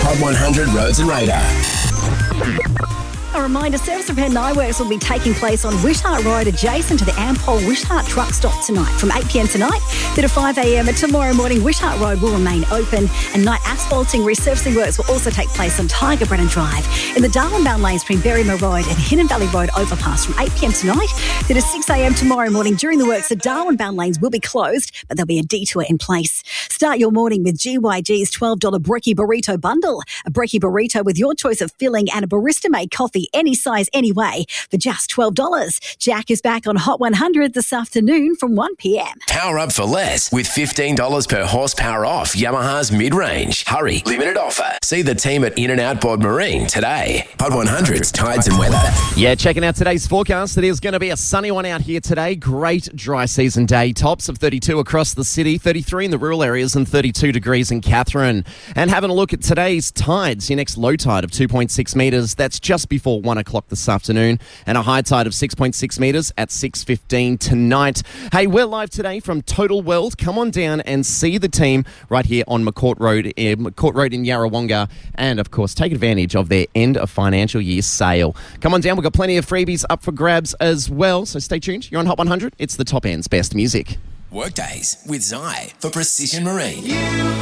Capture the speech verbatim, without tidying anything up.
Hot one hundred Roads and Radar. A reminder, service repair night works will be taking place on Wishart Road adjacent to the Ampol Wishart truck stop tonight from eight p m tonight through to five a m. And tomorrow morning, Wishart Road will remain open and night asphalting resurfacing works will also take place on Tiger Brennan Drive in the Darwin-bound lanes between Berrima Road and Hinnon Valley Road overpass from eight p m tonight through to six a m tomorrow morning. During the works, the Darwin-bound lanes will be closed, but there'll be a detour in place. Start your morning with G Y G's twelve dollars Brekkie Burrito Bundle. A Brekkie Burrito with your choice of filling and a barista-made coffee any size, any way, for just twelve dollars. Jack is back on Hot one hundred this afternoon from one p m. Power up for less with fifteen dollars per horsepower off Yamaha's mid-range. Hurry, limited offer. See the team at In-N-Out Bod Marine today. Hot one hundred's tides and weather. Yeah, checking out today's forecast. It is going to be a sunny one out here today. Great dry season day. Tops of thirty-two across the city, thirty-three in the rural areas and thirty-two degrees in Katherine. And having a look at today's tides, your next low tide of two point six metres. That's just before one o'clock this afternoon, and a high tide of six point six metres at six fifteen tonight. Hey, we're live today from Total World. Come on down and see the team right here on McCourt Road, eh, McCourt Road in Yarrawonga, and of course take advantage of their end of financial year sale. Come on down, we've got plenty of freebies up for grabs as well, so stay tuned. You're on Hot one hundred. It's the top end's best music. Workdays with Zai for Precision Marine.